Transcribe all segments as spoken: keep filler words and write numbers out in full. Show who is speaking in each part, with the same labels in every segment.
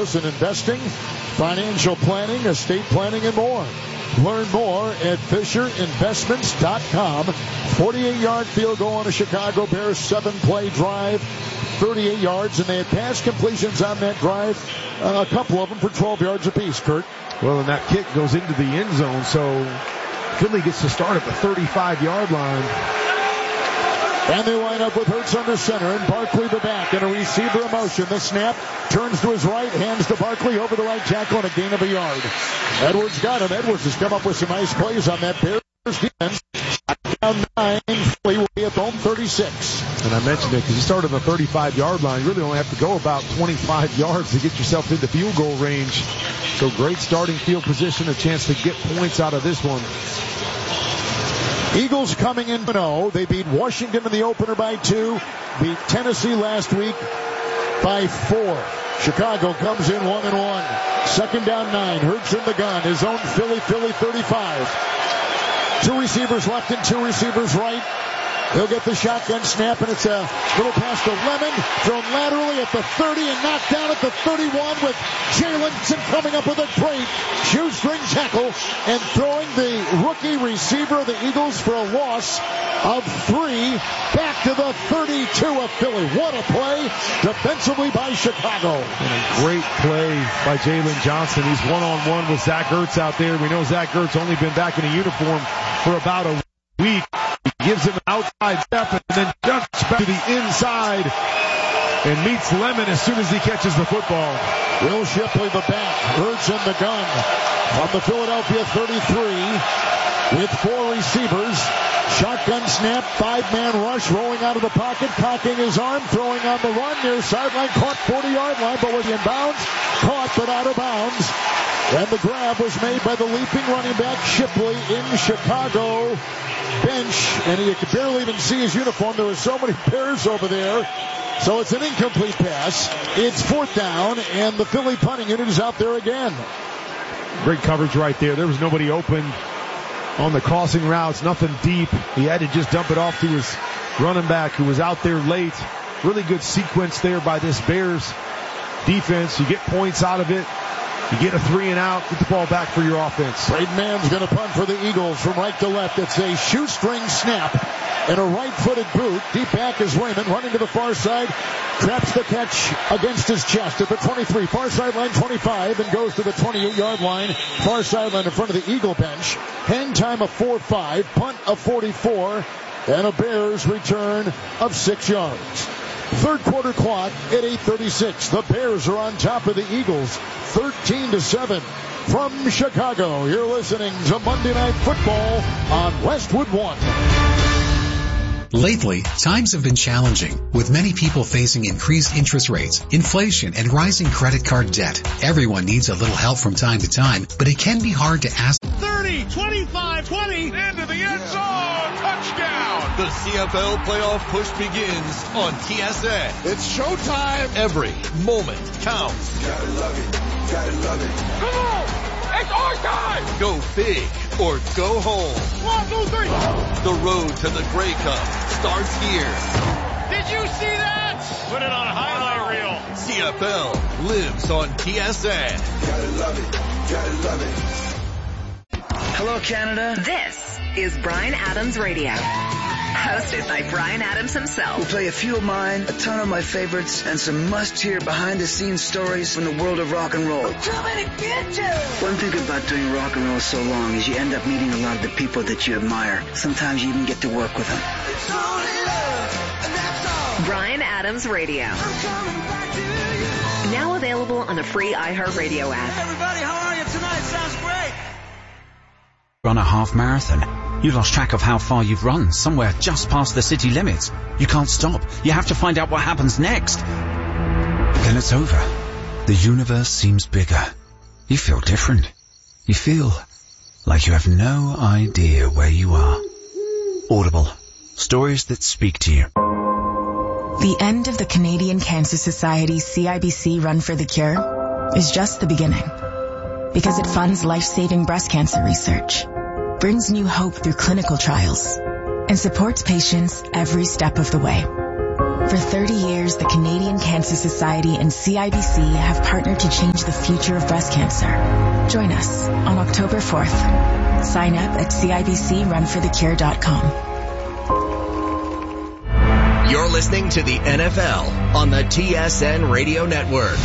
Speaker 1: specialists in investing, financial planning, estate planning, and more. Learn more at Fisher Investments dot com. forty-eight yard field goal on a Chicago Bears seven-play drive, thirty-eight yards, and they had pass completions on that drive, uh, a couple of them for twelve yards apiece, Kurt.
Speaker 2: Well, and that kick goes into the end zone, so Philly gets to start at the thirty-five yard line.
Speaker 1: And they line up with Hurts under center and Barkley the back and a receiver in motion. The snap turns to his right, hands to Barkley over the right tackle and a gain of a yard. Edwards got him. Edwards has come up with some nice plays on that Bears defense. Down nine, Philly will be at home thirty-six.
Speaker 2: And I mentioned it because you start on the thirty-five yard line. You really only have to go about twenty-five yards to get yourself into field goal range. So great starting field position, a chance to get points out of this one.
Speaker 1: Eagles coming in oh. They beat Washington in the opener by two. Beat Tennessee last week by four. Chicago comes in one and one. Second down nine. Hurts in the gun. His own Philly, Philly thirty-five. Two receivers left and two receivers right. He'll get the shotgun snap, and it's a little pass to Lemon, thrown laterally at the thirty and knocked down at the thirty-one with Jalenson coming up with a great shoestring tackle and throwing the rookie receiver of the Eagles for a loss of three back to the thirty-two of Philly. What a play defensively by Chicago.
Speaker 2: And a great play by Jalen Johnson. He's one-on-one with Zach Ertz out there. We know Zach Ertz only been back in a uniform for about a week. He gives him an outside step and then jumps back to the inside and meets Lemon as soon as he catches the football.
Speaker 1: Will Shipley the back. Hurts in the gun from the Philadelphia thirty-three with four receivers. Shotgun snap, five-man rush, rolling out of the pocket, cocking his arm, throwing on the run near sideline, caught forty yard line, but was in bounds, caught but out of bounds. And the grab was made by the leaping running back Shipley in Chicago bench, and he could barely even see his uniform. There were so many Bears over there. So it's an incomplete pass. It's fourth down, and the Philly punting unit is out there again.
Speaker 2: Great coverage right there. There was nobody open on the crossing routes, nothing deep. He had to just dump it off to his running back who was out there late. Really good sequence there by this Bears defense. You get points out of it. You get a three and out, get the ball back for your offense.
Speaker 1: Braden Mann's going to punt for the Eagles from right to left. It's a shoestring snap and a right-footed boot. Deep back is Raymond running to the far side. Traps the catch against his chest at the twenty-three. Far sideline twenty-five and goes to the twenty-eight yard line. Far sideline in front of the Eagle bench. Hang time of four five. Punt of forty-four. And a Bears return of six yards. Third quarter clock at eight thirty-six. The Bears are on top of the Eagles, thirteen to seven. From Chicago, you're listening to Monday Night Football on Westwood One.
Speaker 3: Lately, times have been challenging, with many people facing increased interest rates, inflation, and rising credit card debt. Everyone needs a little help from time to time, but it can be hard to ask.
Speaker 4: thirty, twenty-five, twenty, into the end zone, touchdown!
Speaker 5: The C F L playoff push begins on T S N.
Speaker 4: It's showtime!
Speaker 5: Every moment counts.
Speaker 4: Gotta love it, gotta love it. Come on! It's our time!
Speaker 5: Go big or go home.
Speaker 4: One, two, three!
Speaker 5: The road to the Grey Cup starts here.
Speaker 4: Did you see that? Put it on a highlight reel.
Speaker 5: C F L lives on T S N.
Speaker 4: Gotta love it, gotta love it.
Speaker 6: Hello, Canada.
Speaker 7: This is Bryan Adams Radio. Hosted by Bryan Adams himself.
Speaker 6: We'll play a few of mine, a ton of my favorites, and some must-hear behind-the-scenes stories from the world of rock and roll.
Speaker 7: I'm coming to get you!
Speaker 6: One thing about doing rock and roll so long is you end up meeting a lot of the people that you admire. Sometimes you even get to work with them.
Speaker 7: It's only love, and that's all. Bryan Adams Radio. I'm coming back to you. Now available on the free iHeartRadio app.
Speaker 6: Hey, everybody, how are you tonight? Sounds great.
Speaker 8: Run a half marathon. You lost track of how far you've run, somewhere just past the city limits. You can't stop. You have to find out what happens next. Then it's over. The universe seems bigger. You feel different. You feel like you have no idea where you are. Audible. Stories that speak to you.
Speaker 9: The end of the Canadian Cancer Society's C I B C Run for the Cure is just the beginning. Because it funds life-saving breast cancer research, brings new hope through clinical trials, and supports patients every step of the way. For thirty years, the Canadian Cancer Society and C I B C have partnered to change the future of breast cancer. Join us on October fourth. Sign up at C I B C run for the cure dot com.
Speaker 10: You're listening to the N F L on the T S N Radio Network.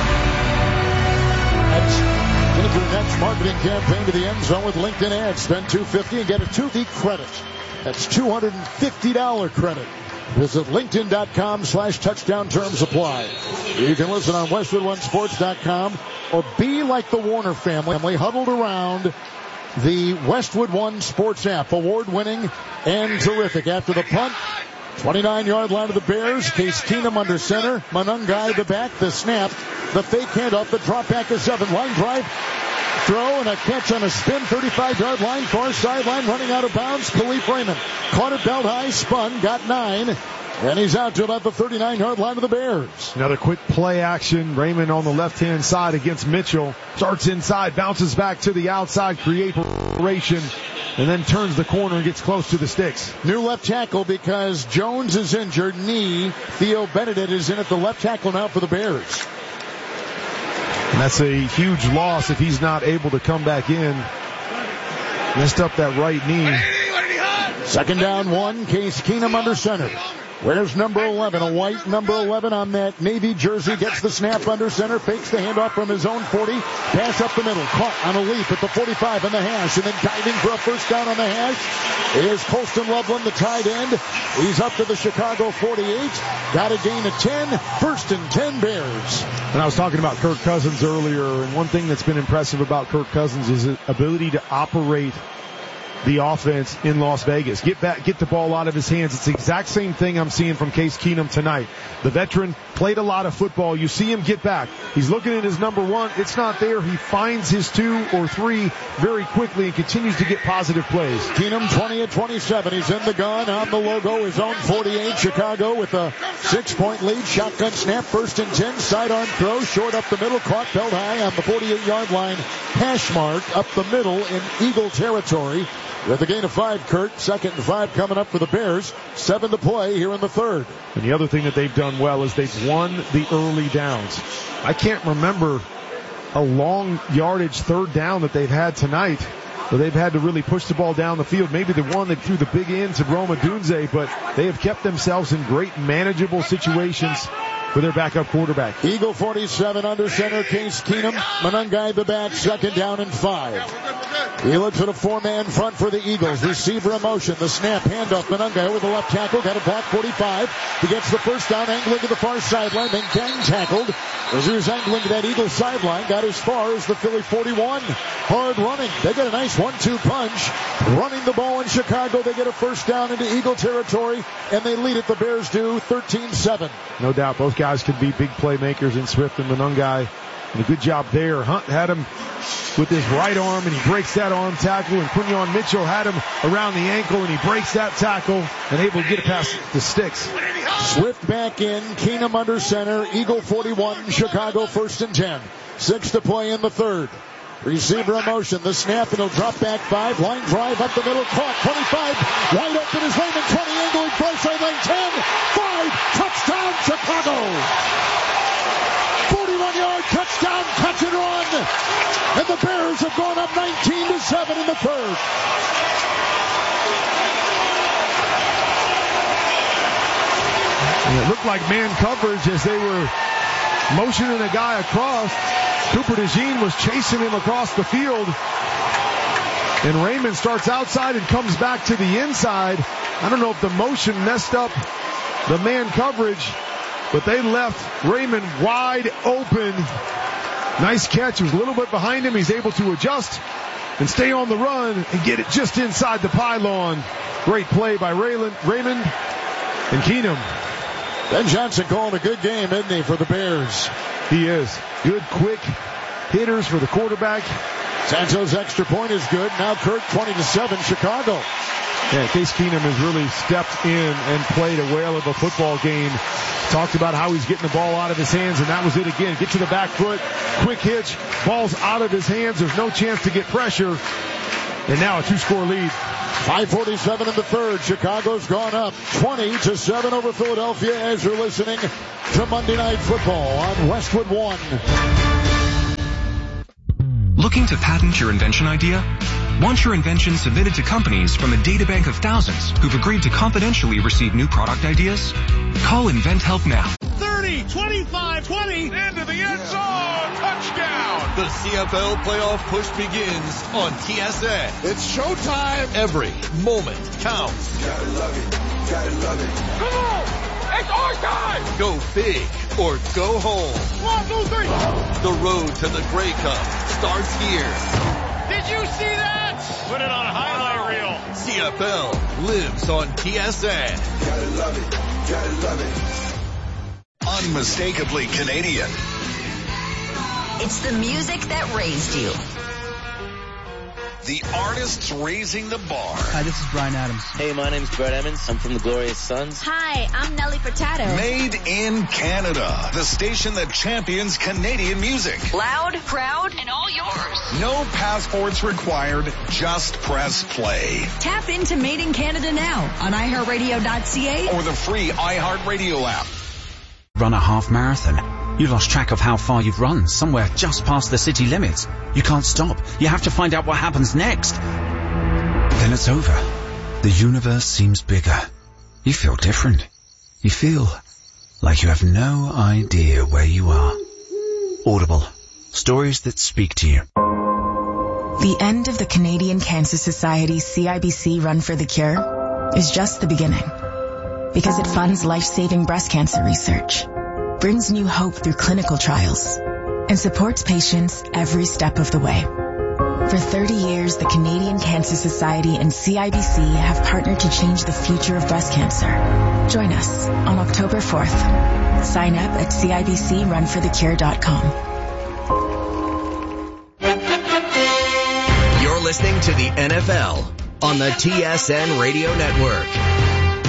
Speaker 1: Take your next marketing campaign to the end zone with LinkedIn Ads. Spend two hundred fifty dollars and get a two-week credit. That's two hundred fifty dollars credit. Visit LinkedIn.com slash touchdown terms apply. You can listen on Westwood One Sports dot com or be like the Warner family huddled around the Westwood One Sports app. Award-winning and terrific. After the punt, twenty-nine-yard line of the Bears. Case Keenum under center. Monungai the back. The snap. The fake handoff. The drop back is seven. Line drive. Throw and a catch on a spin. thirty-five-yard line. Far sideline. Running out of bounds. Khalif Raymond. Caught it belt high. Spun. Got nine. And he's out to about the thirty-nine-yard line of the Bears.
Speaker 2: Another quick play action. Raymond on the left-hand side against Mitchell. Starts inside. Bounces back to the outside. Creates separation. And then turns the corner and gets close to the sticks.
Speaker 1: New left tackle because Jones is injured. Knee. Theo Benedict is in at the left tackle now for the Bears.
Speaker 2: And that's a huge loss if he's not able to come back in. Messed up that right knee.
Speaker 1: Second down one. Case Keenum under center. Where's number eleven? A white number eleven on that navy jersey. Gets the snap under center. Fakes the handoff from his own forty. Pass up the middle. Caught on a leap at the forty-five on the hash. And then diving for a first down on the hash is Colston Loveland, the tight end. He's up to the Chicago forty-eight. Got a gain of ten. First and ten Bears.
Speaker 2: And I was talking about Kirk Cousins earlier. And one thing that's been impressive about Kirk Cousins is his ability to operate the offense in Las Vegas. Get back, get the ball out of his hands. It's the exact same thing I'm seeing from Case Keenum tonight. The veteran played a lot of football. You see him get back. He's looking at his number one. It's not there. He finds his two or three very quickly and continues to get positive plays.
Speaker 1: Keenum twenty of twenty-seven. He's in the gun on the logo. His own forty-eight. Chicago with a six-point lead. Shotgun snap. First and ten. Sidearm throw. Short up the middle. Caught belt high on the forty-eight-yard line. Hash mark up the middle in Eagle territory. With a gain of five, Kurt. Second and five coming up for the Bears. Seven to play here in the third.
Speaker 2: And the other thing that they've done well is they've won the early downs. I can't remember a long yardage third down that they've had tonight where they've had to really push the ball down the field. Maybe the one that threw the big end to Roma Dunze, but they have kept themselves in great manageable situations for their backup quarterback.
Speaker 1: Eagle forty-seven under center. Case Keenum. Monungai the back. Second down and five. He looks at a four-man front for the Eagles. Receiver in motion. The snap. Handoff. Monungai over the left tackle. Got it back. forty-five. He gets the first down. Angling to the far sideline. Then gang tackled. As he was angling to that Eagle sideline. Got as far as the Philly forty-one. Hard running. They get a nice one two punch. Running the ball in Chicago. They get a first down into Eagle territory. And they lead it. The Bears do thirteen seven.
Speaker 2: No doubt. Both guys can be big playmakers in Swift and Monungai. And a good job there. Hunt had him with his right arm, and he breaks that arm tackle. And Quinyon Mitchell had him around the ankle, and he breaks that tackle and able to get it past the sticks.
Speaker 1: Swift back in. Keenum under center. Eagle forty-one. Chicago first and ten. Six to play in the third. Receiver in motion. The snap, and he'll drop back five. Line drive up the middle. Caught. twenty-five. Wide open is Raymond. twenty. Angling. Far sideline. ten. five. Touchdown, Chicago. forty-one-yard touchdown, catch and run. And the Bears have gone up nineteen to seven in the third.
Speaker 2: And it looked like man coverage as they were motioning a guy across. Cooper DeJean was chasing him across the field. And Raymond starts outside and comes back to the inside. I don't know if the motion messed up the man coverage, but they left Raymond wide open. Nice catch. He was a little bit behind him. He's able to adjust and stay on the run and get it just inside the pylon. Great play by Raymond, Raymond and Keenum.
Speaker 1: Ben Johnson calling a good game, isn't he, for the Bears?
Speaker 2: He is. Good, quick hitters for the quarterback.
Speaker 1: Santos' extra point is good. Now Kirk twenty to seven, Chicago.
Speaker 2: Yeah, Case Keenum has really stepped in and played a whale of a football game. Talked about how he's getting the ball out of his hands, and that was it again. Get to the back foot, quick hitch, ball's out of his hands. There's no chance to get pressure. And now a two-score lead.
Speaker 1: five forty-seven in the third. Chicago's gone up twenty to seven over Philadelphia as you're listening to Monday Night Football on Westwood One.
Speaker 11: Looking to patent your invention idea? Want your invention submitted to companies from a databank of thousands who've agreed to confidentially receive new product ideas? Call InventHelp now.
Speaker 4: thirty, twenty-five, twenty, into the end zone, touchdown!
Speaker 5: The C F L playoff push begins on T S N.
Speaker 4: It's showtime!
Speaker 5: Every moment counts.
Speaker 4: Gotta love it, gotta love it. Come on! It's our time!
Speaker 5: Go big or go home.
Speaker 4: One, two, three!
Speaker 5: The road to the Grey Cup starts here.
Speaker 4: Did you see that? Put it on a highlight reel.
Speaker 5: C F L lives on T S N.
Speaker 4: Gotta love it, gotta love it.
Speaker 12: Unmistakably Canadian.
Speaker 13: It's the music that raised you.
Speaker 12: The artists raising the bar.
Speaker 14: Hi, this is Bryan Adams.
Speaker 15: Hey, my name's Brett Emmons. I'm from the Glorious Sons.
Speaker 13: Hi, I'm Nelly Furtado.
Speaker 12: Made in Canada. The station that champions Canadian music.
Speaker 13: Loud, proud, and all yours.
Speaker 12: No passports required. Just press play.
Speaker 13: Tap into Made in Canada now on i heart radio dot c a
Speaker 12: or the free iHeartRadio app.
Speaker 8: Run a half marathon. You lost track of how far you've run, somewhere just past the city limits. You can't stop. You have to find out what happens next. Then it's over. The universe seems bigger. You feel different. You feel like you have no idea where you are. Audible. Stories that speak to you.
Speaker 9: The end of the Canadian Cancer Society C I B C Run for the Cure is just the beginning. Because it funds life-saving breast cancer research, brings new hope through clinical trials, and supports patients every step of the way. For thirty years, the Canadian Cancer Society and C I B C have partnered to change the future of breast cancer. Join us on October fourth. Sign up at C I B C run for the cure dot com.
Speaker 10: You're listening to the N F L on the T S N Radio Network.